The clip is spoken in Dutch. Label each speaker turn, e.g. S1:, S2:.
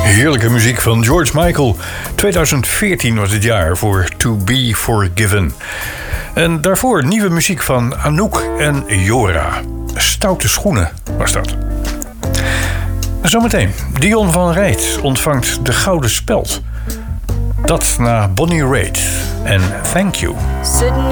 S1: Heerlijke muziek van George Michael. 2014 was het jaar voor To Be Forgiven. En daarvoor nieuwe muziek van Anouk en Jora. Stoute schoenen was dat. Zometeen, Dion van Reet ontvangt de Gouden Speld. Dat na Bonnie Raitt en Thank You.